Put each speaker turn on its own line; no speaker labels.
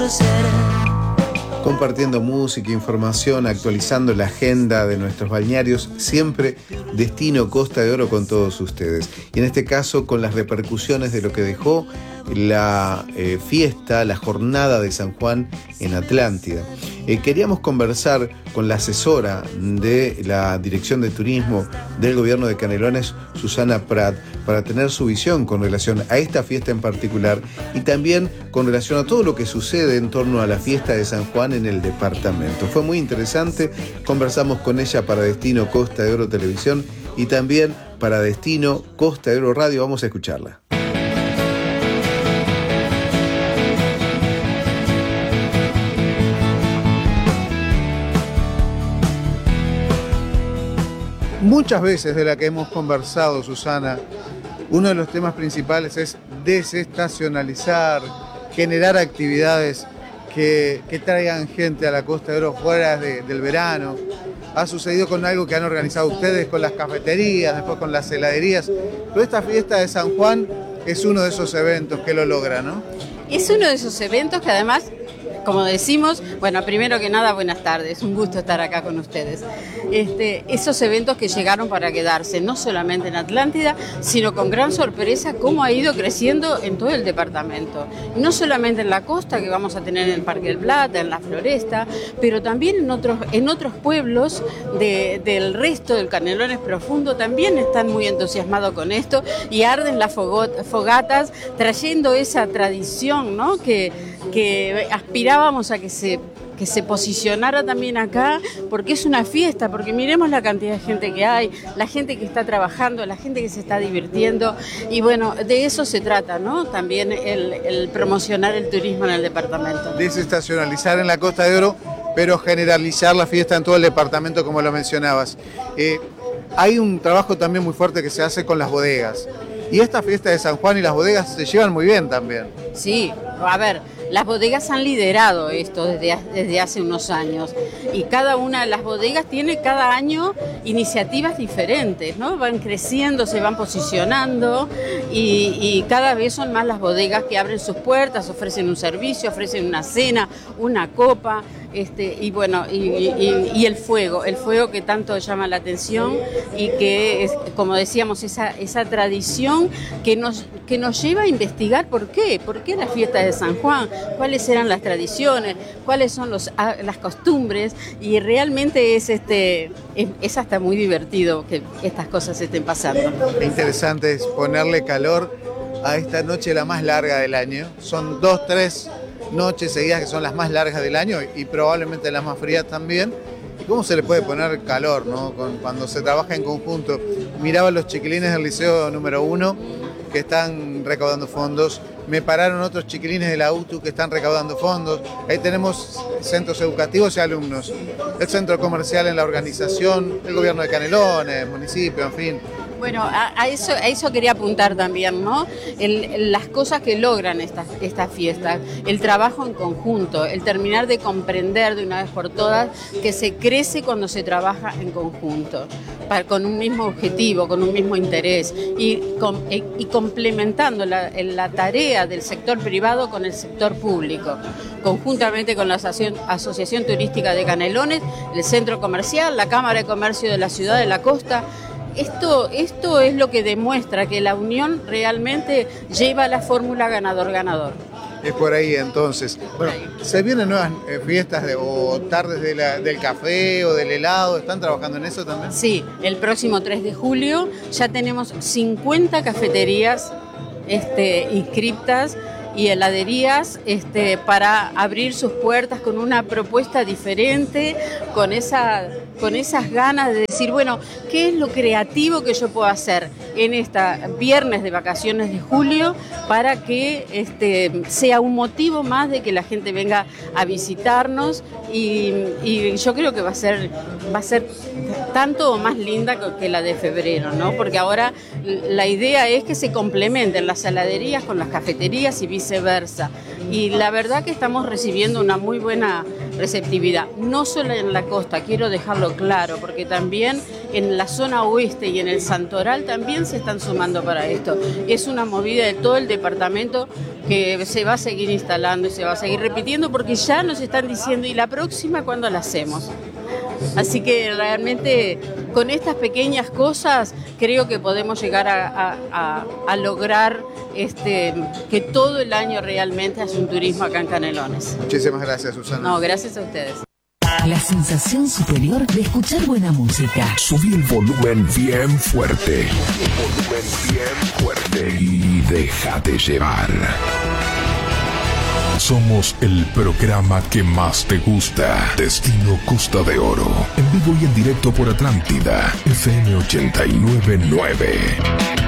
Compartiendo música, información, actualizando la agenda de nuestros balnearios, siempre destino Costa de Oro con todos ustedes. Y en este caso con las repercusiones de lo que dejó la fiesta, la jornada de San Juan en Atlántida. Queríamos conversar con la asesora de la Dirección de Turismo del Gobierno de Canelones, Susana Prat, para tener su visión con relación a esta fiesta en particular y también con relación a todo lo que sucede en torno a la fiesta de San Juan en el departamento. Fue muy interesante, conversamos con ella para Destino Costa de Oro Televisión y también para Destino Costa de Oro Radio. Vamos a escucharla. Muchas veces de la que hemos conversado, Susana, uno de los temas principales es desestacionalizar, generar actividades que traigan gente a la Costa de Oro fuera del verano. Ha sucedido con algo que han organizado ustedes con las cafeterías, después con las heladerías. Pero esta fiesta de San Juan es uno de esos eventos que lo logra, ¿no?
Es uno de esos eventos que además, como decimos, bueno, primero que nada, buenas tardes, un gusto estar acá con ustedes. Esos eventos que llegaron para quedarse, no solamente en Atlántida, sino con gran sorpresa cómo ha ido creciendo en todo el departamento. No solamente en la costa, que vamos a tener en el Parque del Plata, en la Floresta, pero también en otros pueblos del resto del Canelones Profundo también están muy entusiasmados con esto y arden las fogatas trayendo esa tradición, ¿no? que aspirábamos a que se posicionara también acá, porque es una fiesta, porque miremos la cantidad de gente que hay, la gente que está trabajando, la gente que se está divirtiendo, y bueno, de eso se trata, ¿no? También el promocionar el turismo en el departamento.
Desestacionalizar en la Costa de Oro, pero generalizar la fiesta en todo el departamento, como lo mencionabas. Hay un trabajo también muy fuerte que se hace con las bodegas, y esta fiesta de San Juan y las bodegas se llevan muy bien también.
Sí, a ver, las bodegas han liderado esto desde hace unos años y cada una de las bodegas tiene cada año iniciativas diferentes, ¿no? Van creciendo, se van posicionando y cada vez son más las bodegas que abren sus puertas, ofrecen un servicio, ofrecen una cena, una copa. Y bueno, y el fuego que tanto llama la atención y que es, como decíamos, esa tradición que nos lleva a investigar por qué la fiesta de San Juan, cuáles eran las tradiciones, cuáles son las costumbres, y realmente es hasta muy divertido que estas cosas estén pasando.
Lo interesante es ponerle calor a esta noche, la más larga del año. Son 2-3 noches seguidas que son las más largas del año y probablemente las más frías también. ¿Y cómo se le puede poner calor, ¿no? Cuando se trabaja en conjunto? Miraba los chiquilines del Liceo número 1 que están recaudando fondos. Me pararon otros chiquilines de la UTU que están recaudando fondos. Ahí tenemos centros educativos y alumnos. El centro comercial en la organización, el gobierno de Canelones, municipio, en fin.
Bueno, a eso quería apuntar también, ¿no? Las cosas que logran estas fiestas, el trabajo en conjunto, el terminar de comprender de una vez por todas que se crece cuando se trabaja en conjunto, con un mismo objetivo, con un mismo interés y complementando la tarea del sector privado con el sector público, conjuntamente con la Asociación Turística de Canelones, el Centro Comercial, la Cámara de Comercio de la Ciudad de la Costa. Esto es lo que demuestra que la unión realmente lleva la fórmula ganador-ganador.
Es por ahí entonces. Bueno, ¿se vienen nuevas fiestas o tardes del café o del helado? ¿Están trabajando en eso también?
Sí, el próximo 3 de julio ya tenemos 50 cafeterías inscriptas y heladerías para abrir sus puertas con una propuesta diferente, con esas ganas de decir, bueno, ¿qué es lo creativo que yo puedo hacer en esta viernes de vacaciones de julio para que sea un motivo más de que la gente venga a visitarnos? Y yo creo que va a ser tanto o más linda que la de febrero, ¿no? Porque ahora la idea es que se complementen las heladerías con las cafeterías y viceversa. y la verdad que estamos recibiendo una muy buena receptividad, no solo en la costa, quiero dejarlo claro, porque también en la zona oeste y en el Santoral también se están sumando para esto. Es una movida de todo el departamento que se va a seguir instalando y se va a seguir repitiendo, porque ya nos están diciendo, ¿y la próxima cuándo la hacemos? Así que realmente con estas pequeñas cosas creo que podemos llegar a lograr que todo el año realmente haya un turismo acá en Canelones.
Muchísimas gracias, Susana.
No, gracias a ustedes.
La sensación superior de escuchar buena música.
Subí el volumen bien fuerte. Y déjate llevar. Somos el programa que más te gusta. Destino Costa de Oro. En vivo y en directo por Atlántida. FM 89.9.